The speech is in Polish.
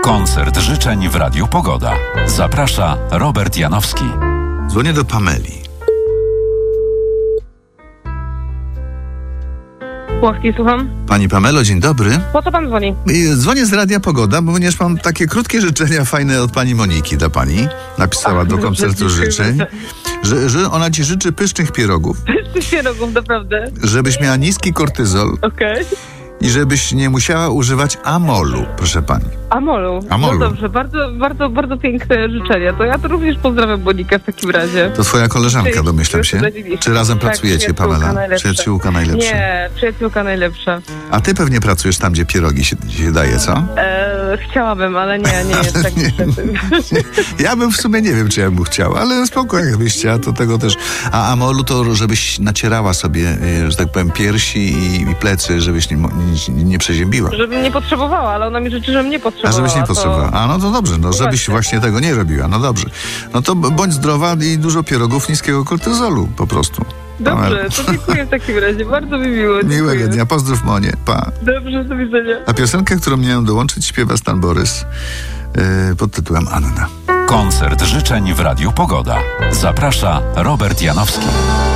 Koncert życzeń w Radiu Pogoda. Zaprasza Robert Janowski. Dzwonię do Pameli. Pławki, słucham. Pani Pamelo, dzień dobry. Po co pan dzwoni? Dzwonię z Radia Pogoda, bo ponieważ mam takie krótkie życzenia fajne od pani Moniki dla pani. Napisała do koncertu życzeń, że ona ci życzy pysznych pierogów. Pysznych pierogów, naprawdę. Żebyś miała niski kortyzol. Okej. I żebyś nie musiała używać amolu, proszę pani. Amolu. Amolu. No dobrze, bardzo piękne życzenia. To ja to również pozdrawiam Monikę w takim razie. To twoja koleżanka, domyślam się. Czy razem pracujecie, Pamela? Przyjaciółka najlepsza. Nie, przyjaciółka najlepsza. A ty pewnie pracujesz tam, gdzie pierogi się daje, co? Chciałabym, ale nie jest tak niestety. Ja bym w sumie nie wiem, czy ja bym chciał, ale spoko, jakbyś chciała, to tego też. A amolu to, żebyś nacierała sobie, że tak powiem, piersi i plecy, żebyś nie przeziębiła. Żebym nie potrzebowała, ale ona mi życzy, żebym nie potrzebowała. A żebyś nie potrzebowała. A no to dobrze, no żebyś Właśnie. właśnie tego nie robiła. No dobrze. No to bądź zdrowa i dużo pierogów niskiego kortyzolu po prostu. Dobrze, to dziękuję w takim razie. Bardzo mi miło. Dziękuję. Miłego dnia. Pozdrów Monię. Pa. Dobrze, do widzenia. A piosenkę, którą miałem dołączyć, śpiewa Stan Borys pod tytułem Anna. Koncert życzeń w Radiu Pogoda. Zaprasza Robert Janowski.